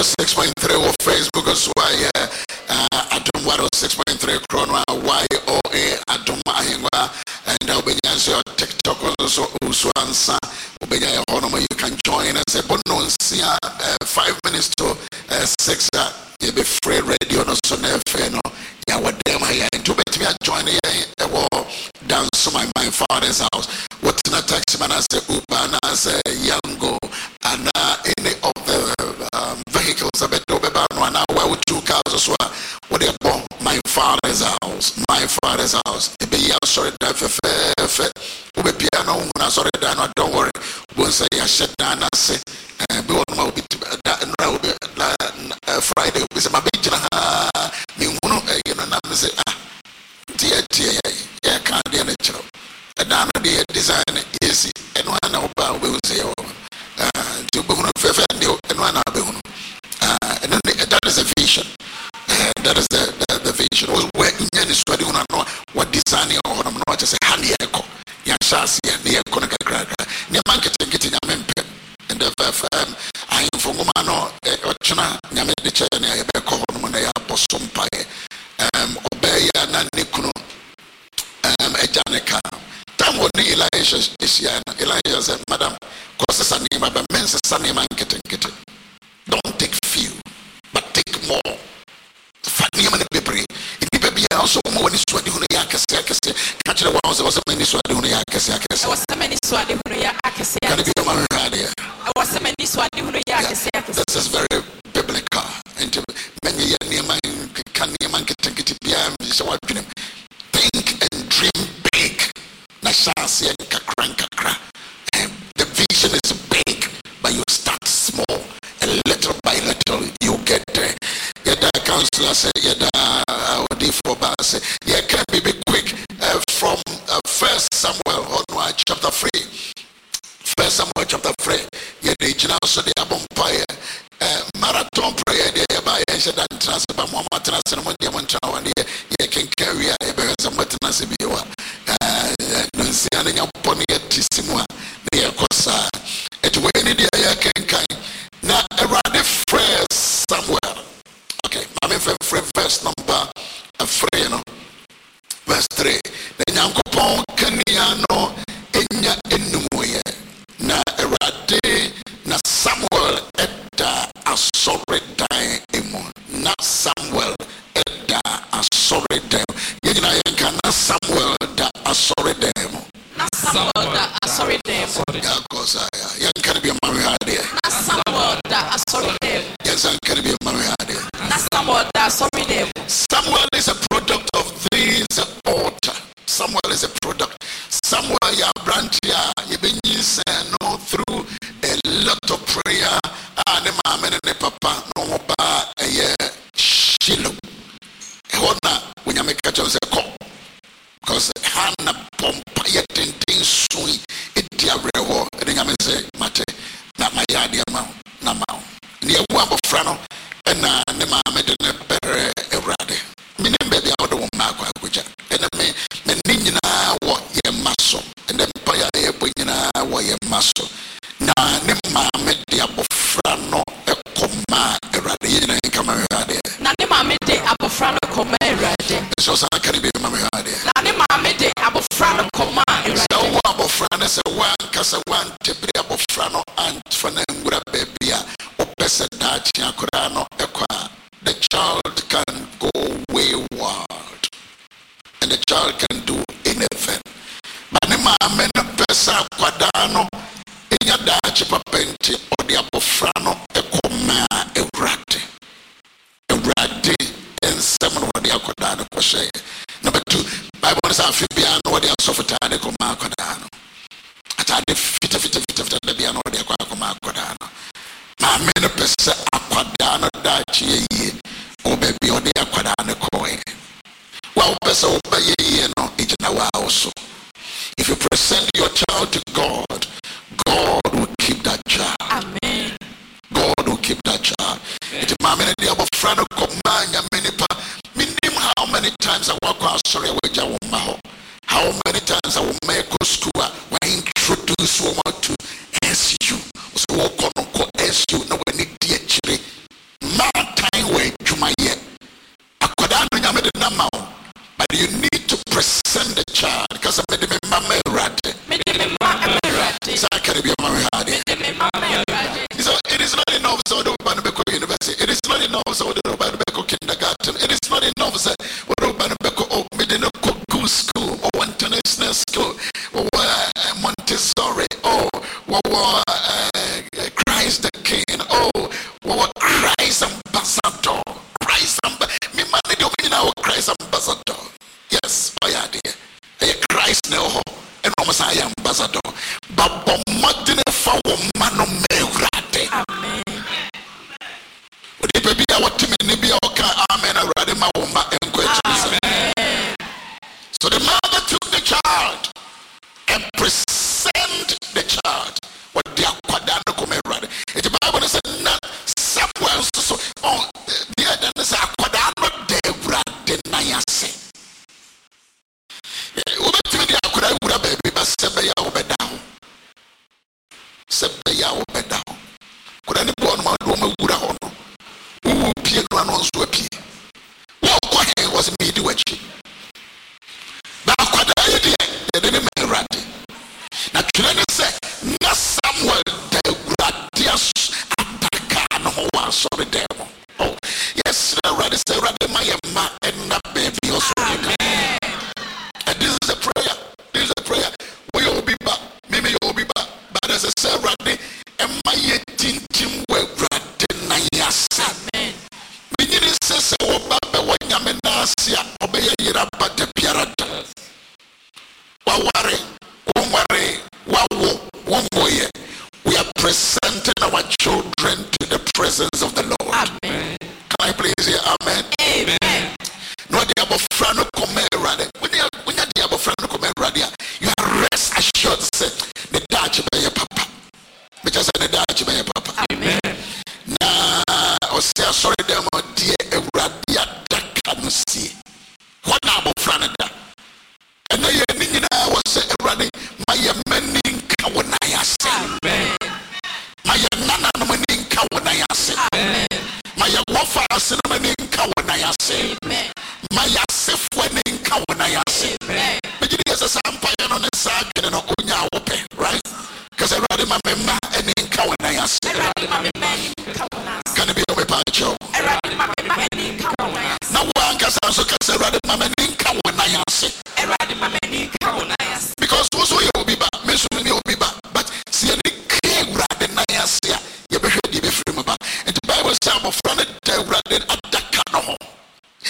106.3 on Facebook as well. Adom 106.3 Chrono YOA Adom Ahingwa, and I'll be your TikTok also answer. You can join us at bonus 5 minutes to 6. You'll be free radio no so no. Yeah, what them here to bet me join dance to my father's house. What's in a taxi man as a Uber and as a Yango and any of the vehicles a bit over 1 hour with 2 cars as well. What they bought my father's house. It be sorry that for piano when I sorry that don't worry. Once I shut down I say be one more bit Friday with my big me you know I say dear yeah can't be natural. And I know the design easy and one about will say to be one and one and that is a vision. That is the vision. Was working in study on what designing or not just a honey echo. Yashasi and the echo near marketing getting a member and the I am from Gomano, Ochana, Yamedicha, and I echo on the apostle pie. Obey and Nikuno, a Janica. Time when Elijah is here, Elijah said, Madam, causes a name of a men's sunny man getting it. Don't take few, but take more. Funny man be brave. It be also more when it's what you catch the ones was a many swadi yakase. Was a many swadi yakase. Can it be a man here? I was a many swadi yakase. This is very biblical. And many can think and dream big. Nashasi and kakra. The vision is big, but you start small. And little by little you get there. Yada counselor say yada you can be quick from 1 Samuel on chapter 3. 1 Samuel chapter 3. Yada also the abompire marathon prayer there by Asia and transfer Mama Transfer and you can carry a somewhat Nasibiwa. Nuncianing upon it Tissimua. The Cosa. It when it can kind. Now around the 1 Samuel. Okay, I'm in verse number 3, verse 3. The Yankopon Kaniano Enya Enumuye na Erade na Samuel Edda Asore Dai Emo na Samuel Edda Asore Dai. Yena Yankana Samuel da Asore Dai. Na Samuel da Asore Dai. Yakosa Yankana be a Mariade. Na Samuel da Asore Dai. Yes, Yankana be a Mariade. Samuel is a product of this altar. Samuel is a product. Samuel ya branch ya been no through a lot of prayer and the mama and the papa no ba Shiloh. Hona when you make a choice because Hannah pompa yet in sui it dia rewo and you say mate na my yard na mau near Wabo Frano. And the mamma didn't better erade. Meaning baby out of Marco, which enemy, Menina, what ye muscle, and then Paya Buina, what ye muscle. Now, the mamma de Abofrano, a coma, erade, and come erade. Now, the mamma de Abofrano, coma, erade. So, I can be mamma. Now, the mamma de Abofrano, coma, erade. So, Abofrano is a one, Casa one, to be Abofrano, and Fanangura baby. The child can go wayward and the child can do anything. But the man pesa quadano in your dachi papenti or the apofrano a coma erate and seven what the aquadano crochet. Number 2, Bible is amphibian or the asofitane coma quadano. At the fit of the piano or the aquacoma quadano. Mamma pesa aquadano dachi o baby on the aquadano coin. Well, pesa obey no it's now also. If you present your child to God, God will keep that child. Amen. God will keep that child. It's mamma and the abofrano comanya minipa. Minim how many times I walk out sorry with your maho. How many times I will make a school when introduce woman to SU. So walk on SU no when it mama erade. So it is not enough so the Banabeko University. It is not enough so the Banabeko kindergarten. It is not enough so the Banabeko Medical school or international school or Montessori or Christ the King or Christ ambassador. Christ ambassador. Yes, oh yeah, dear. Christ no and almost I ambassador. But Modine for Mano Meurate. Amen. Would it be our team in Libya? Amen. So the mother took the child and presented the child. What the Aquadano Comerade. It's the Bible said not somewhere so on the other is Aquadano de Bradenayase. Ubetimi Aquada would have baby, but Sebaya Obedao. Sebaya Obedao. Could any born my woman would have honor? Who Pierre Granos were P. What was midway? But Aquada, they didn't marry. Now, Children say, not Samuel, the Gradius Atacano, who was sorry, devil. Oh, yes, already say, my and not baby also. And this is a prayer. This is a prayer. We will be back. Maybe you will be back. But as I said, Raddy, and my 18 were Radinayas. Amen. Beginning says, Obaba, when Yamenasia, obey Yeraba de Pirata. We are presenting our children to the presence of the Lord. Amen. Can I please hear amen? Amen. No, the Abofrano Comerade. When you are the Abofrano Comerade, you are rest assured the Dutch by your papa. Because the Dutch by your papa. Amen. Now, I sorry, them, dear Eradia Dakanusi. What Abofrano? And I was running my meaning Kawanayas. My Nana meaning Kawanayas. My Wafa cinnamon Kawanayas. My Yasef winning Kawanayas. But it is a sampire on the side and